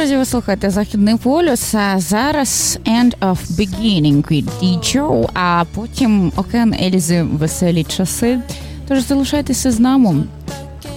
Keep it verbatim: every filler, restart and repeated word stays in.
друзі, ви слухаєте Західний полюс, а зараз End of Beginning від ді Джо, а потім Океан Ельзи, веселі часи. Тож залишайтеся з нами.